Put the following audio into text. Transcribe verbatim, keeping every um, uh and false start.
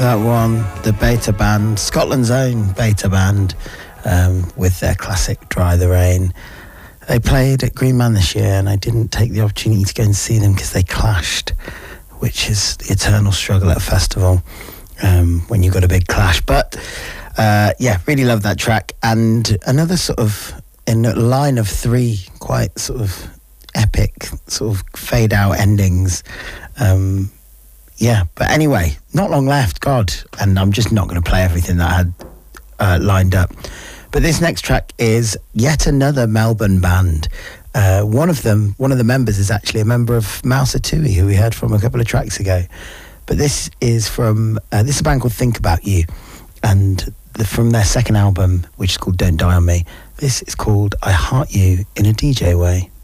That one, the Beta Band, Scotland's own Beta Band, um, with their classic Dry the Rain. They played at Green Man this year, and I didn't take the opportunity to go and see them because they clashed, which is the eternal struggle at a festival um, when you've got a big clash. But uh, yeah, really love that track. And another sort of, in a line of three quite sort of epic sort of fade out endings. Um, yeah, but anyway, not long left, God, and I'm just not going to play everything that I had uh, lined up. But this next track is yet another Melbourne band. Uh, one of them, one of the members is actually a member of Mousa Tui, who we heard from a couple of tracks ago. But this is from, uh, this is a band called Think About You, and the, from their second album, which is called Don't Die On Me, this is called I Heart You in a D J Way.